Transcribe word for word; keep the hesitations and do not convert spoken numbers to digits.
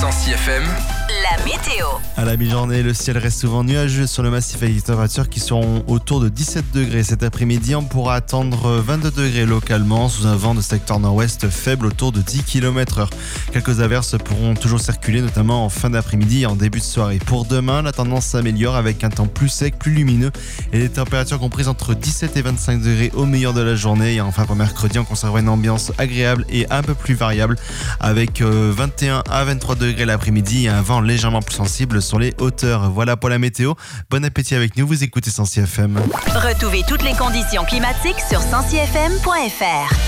Sancy F M, la météo. À la mi-journée, le ciel reste souvent nuageux sur le massif avec des températures qui seront autour de dix-sept degrés. Cet après-midi, on pourra attendre vingt-deux degrés localement sous un vent de secteur nord-ouest faible autour de dix kilomètres heure. Quelques averses pourront toujours circuler, notamment en fin d'après-midi et en début de soirée. Pour demain, la tendance s'améliore avec un temps plus sec, plus lumineux et des températures comprises entre dix-sept et vingt-cinq degrés au meilleur de la journée. Et enfin, pour mercredi, on conservera une ambiance agréable et un peu plus variable avec vingt et un à vingt-trois degrés l'après-midi et un vent légèrement plus sensible sur les hauteurs. Voilà pour la météo. Bon appétit avec nous, vous écoutez Sancy F M. Retrouvez toutes les conditions climatiques sur sancy f m point f r.